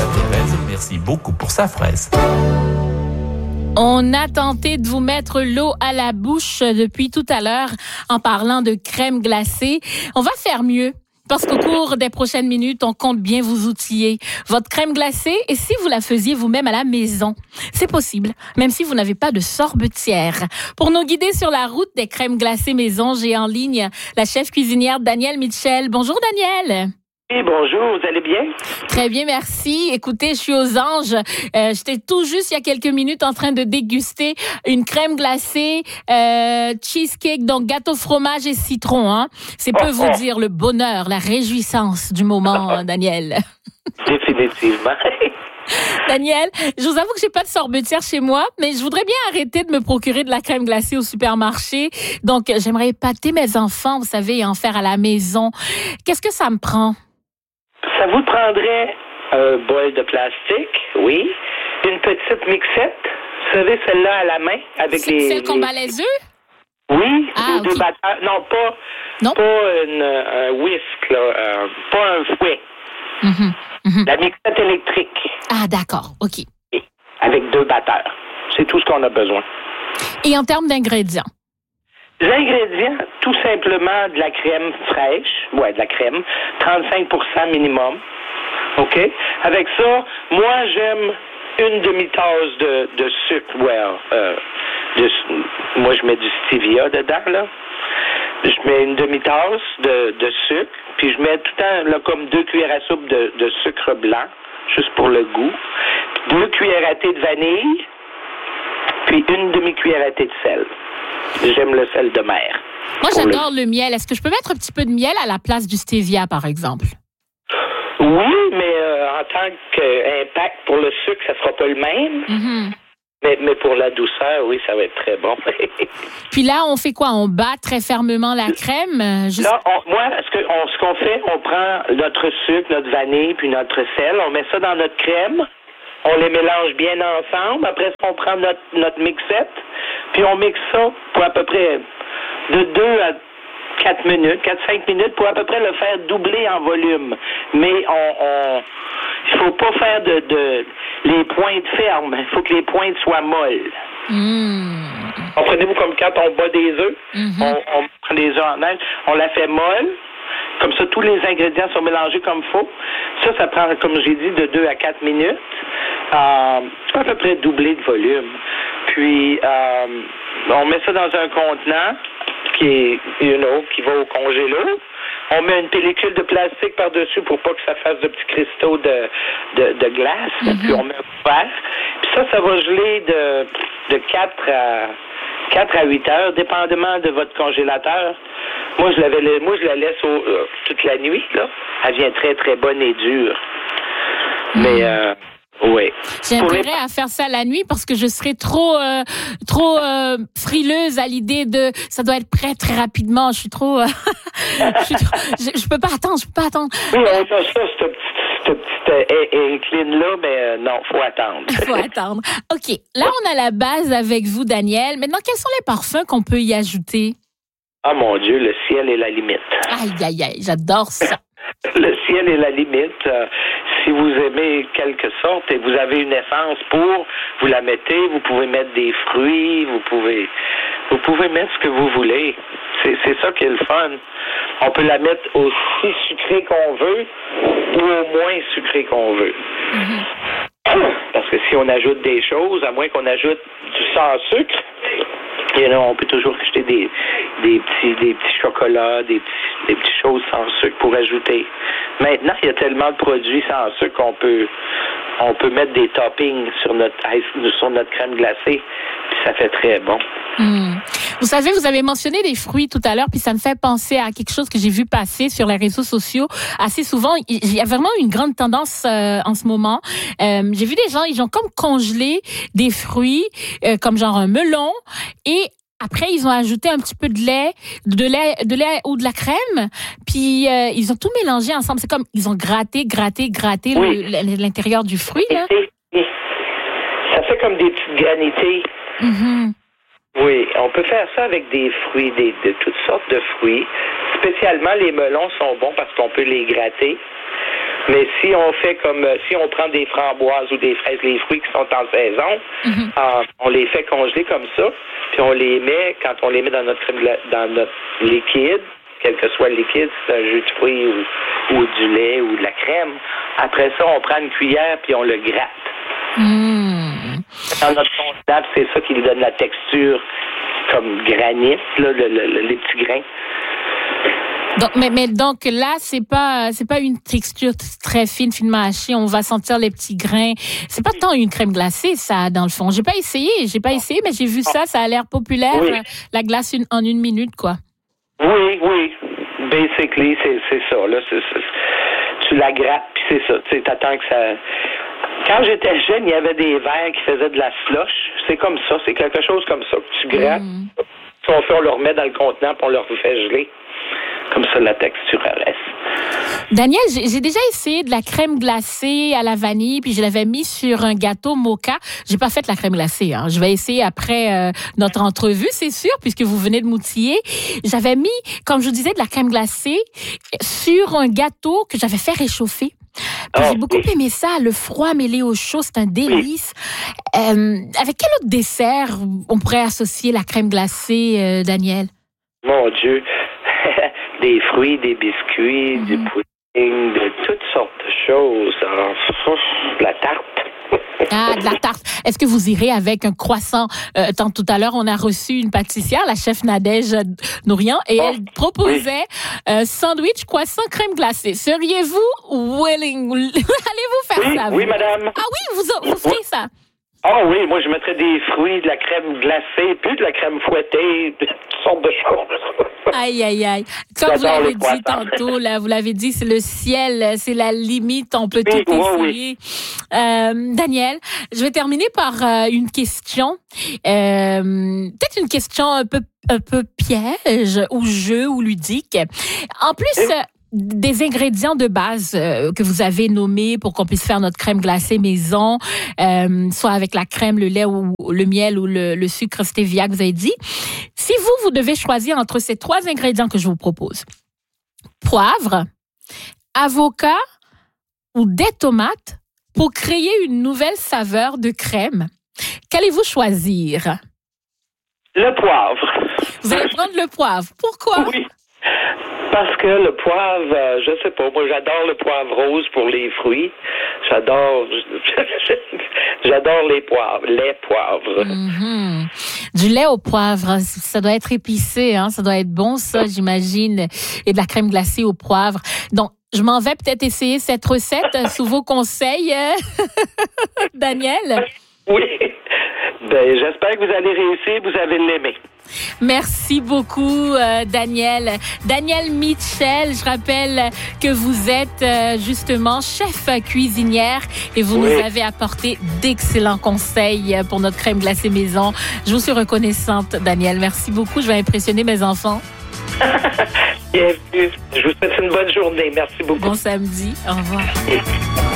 Thérèse, merci beaucoup pour sa fraise. On a tenté de vous mettre l'eau à la bouche depuis tout à l'heure en parlant de crème glacée. On va faire mieux. Parce qu'au cours des prochaines minutes, on compte bien vous outiller. Votre crème glacée, et si vous la faisiez vous-même à la maison, c'est possible, même si vous n'avez pas de sorbetière. Pour nous guider sur la route des crèmes glacées maison, j'ai en ligne la chef cuisinière Danielle Mitchell. Bonjour Danielle. Oui, bonjour, vous allez bien? Très bien, merci. Écoutez, je suis aux anges. J'étais tout juste il y a quelques minutes en train de déguster une crème glacée, cheesecake, donc gâteau fromage et citron. Hein. C'est peu vous dire le bonheur, la réjouissance du moment, Daniel. Définitivement. Daniel, je vous avoue que j'ai pas de sorbetière chez moi, mais je voudrais bien arrêter de me procurer de la crème glacée au supermarché. Donc, j'aimerais épater mes enfants, vous savez, et en faire à la maison. Qu'est-ce que ça me prend? Ça vous prendrait un bol de plastique, oui. Une petite mixette, vous savez, celle-là à la main, avec Celle qu'on bat les œufs? Oui, okay. deux batteurs. Non, pas un whisk, là, pas un fouet. La mixette électrique. Ah, d'accord, OK. Avec 2 batteurs. C'est tout ce qu'on a besoin. Et en termes d'ingrédients? Les ingrédients, tout simplement de la crème fraîche, de la crème, 35% minimum, OK? Avec ça, moi, j'aime une demi-tasse de sucre, moi, je mets du stevia dedans, là. Je mets une demi-tasse de sucre, puis je mets tout le temps, là, comme 2 cuillères à soupe de sucre blanc, juste pour le goût, puis 2 cuillères à thé de vanille, puis une demi-cuillère à thé de sel. J'aime le sel de mer. Moi, j'adore le miel. Est-ce que je peux mettre un petit peu de miel à la place du stevia, par exemple? Oui, mais en tant qu'impact pour le sucre, ça ne sera pas le même. Mais pour la douceur, oui, ça va être très bon. Puis là, on fait quoi? On bat très fermement la crème? Là, ce qu'on fait, on prend notre sucre, notre vanille, puis notre sel, on met ça dans notre crème. On les mélange bien ensemble. Après, on prend notre mixette, puis on mixe ça pour à peu près de 2 à 4 minutes, 4-5 minutes, pour à peu près le faire doubler en volume. Mais il faut pas faire les pointes fermes. Il faut que les pointes soient molles. Comprenez-vous, comme quand on bat des œufs, on prend des œufs en neige, on la fait molle. Comme ça, tous les ingrédients sont mélangés comme il faut. Ça prend, comme j'ai dit, de 2 à 4 minutes. À peu près doubler de volume. Puis, on met ça dans un contenant qui va au congélo. On met une pellicule de plastique par-dessus pour pas que ça fasse de petits cristaux de glace. Puis, on met un couvert. Puis ça va geler de 4 à 8 heures, dépendamment de votre congélateur. Moi, je la laisse toute la nuit, là. Elle vient très, très bonne et dure. Mais, oui. J'ai intérêt à faire ça la nuit parce que je serais trop frileuse à l'idée de ça doit être prêt très rapidement. Je peux pas attendre. Oui, on a ça, cette petite incline-là, mais non, faut attendre. Faut attendre. OK. Là, on a la base avec vous, Daniel. Maintenant, quels sont les parfums qu'on peut y ajouter? Ah, mon Dieu, le ciel est la limite. Aïe, j'adore ça. Le ciel est la limite. Si vous aimez quelque sorte et vous avez une essence vous la mettez, vous pouvez mettre des fruits, vous pouvez mettre ce que vous voulez. C'est ça qui est le fun. On peut la mettre aussi sucrée qu'on veut ou au moins sucrée qu'on veut. Parce que si on ajoute des choses, à moins qu'on ajoute du sans sucre, on peut toujours acheter des petits chocolats, des petites choses sans sucre pour ajouter. Maintenant, il y a tellement de produits sans sucre qu'on peut mettre des toppings sur notre crème glacée, puis ça fait très bon. Vous savez, vous avez mentionné des fruits tout à l'heure, puis ça me fait penser à quelque chose que j'ai vu passer sur les réseaux sociaux assez souvent. Il y a vraiment une grande tendance en ce moment. J'ai vu des gens, ils ont comme congelé des fruits, comme genre un melon, et après, ils ont ajouté un petit peu de lait ou de la crème, puis ils ont tout mélangé ensemble. C'est comme, ils ont gratté l'intérieur du fruit, là. Ça fait comme des petites granités. Oui, on peut faire ça avec des fruits, de toutes sortes de fruits. Spécialement, les melons sont bons parce qu'on peut les gratter. Mais si on fait si on prend des framboises ou des fraises, les fruits qui sont en saison, on les fait congeler comme ça, puis on les met, quand on les met dans notre liquide, quel que soit le liquide, si c'est un jus de fruits ou du lait ou de la crème, après ça, on prend une cuillère puis on le gratte. Dans notre contenant, c'est ça qui lui donne la texture comme granit, là, les petits grains. Donc, mais donc là, c'est pas une texture très fine, finement hachée. On va sentir les petits grains. C'est pas tant une crème glacée, ça, dans le fond. J'ai pas essayé, mais j'ai vu ça. Ça a l'air populaire. Oui. La glace en 1 minute, quoi. Oui. Basically, c'est ça. Là, tu la grattes, puis c'est ça. Tu t'attends que ça. Quand j'étais jeune, il y avait des verres qui faisaient de la slush. C'est comme ça. C'est quelque chose comme ça que tu grattes. Si on fait, on le remet dans le contenant, puis on le refait geler. Comme ça, la texture reste. Daniel, j'ai déjà essayé de la crème glacée à la vanille, puis je l'avais mis sur un gâteau mocha. J'ai pas fait la crème glacée, hein. Je vais essayer après notre entrevue, c'est sûr, puisque vous venez de m'outiller. J'avais mis, comme je vous disais, de la crème glacée sur un gâteau que j'avais fait réchauffer. Puis j'ai beaucoup aimé ça, le froid mêlé au chaud, c'est un délice. Avec quel autre dessert on pourrait associer la crème glacée, Daniel? Mon Dieu! Des fruits, des biscuits, du pudding, de toutes sortes de choses. De la tarte. Ah, de la tarte. Est-ce que vous irez avec un croissant? Tout à l'heure, on a reçu une pâtissière, la chef Nadège Nourian, et elle proposait sandwich, croissant, crème glacée. Seriez-vous willing? Allez-vous faire ça? Oui, madame. Ah oui, vous ferez ça? Ah oui, moi je mettrais des fruits, de la crème glacée, puis de la crème fouettée, toutes sortes de choses. Aïe. Comme vous l'avez dit tantôt, là, vous l'avez dit, c'est le ciel, c'est la limite, on peut tout essayer. Daniel, je vais terminer par une question, peut-être une question un peu piège, ou jeu, ou ludique. En plus, des ingrédients de base que vous avez nommés pour qu'on puisse faire notre crème glacée maison, soit avec la crème, le lait ou le miel ou le sucre stevia que vous avez dit. Si vous devez choisir entre ces 3 ingrédients que je vous propose, poivre, avocat ou des tomates pour créer une nouvelle saveur de crème, qu'allez-vous choisir? Le poivre. Vous allez prendre le poivre. Pourquoi? Oui. Parce que le poivre, je sais pas, moi j'adore le poivre rose pour les fruits. J'adore les poivres. Du lait au poivre, ça doit être épicé, hein? Ça doit être bon, ça, j'imagine. Et de la crème glacée au poivre. Donc, je m'en vais peut-être essayer cette recette sous vos conseils, Daniel. Oui. Ben, j'espère que vous allez réussir, vous allez l'aimer. Merci beaucoup, Daniel. Daniel Mitchell, je rappelle que vous êtes justement chef cuisinière et vous nous avez apporté d'excellents conseils pour notre crème glacée maison. Je vous suis reconnaissante, Daniel. Merci beaucoup. Je vais impressionner mes enfants. Bienvenue. Je vous souhaite une bonne journée. Merci beaucoup. Bon samedi. Au revoir.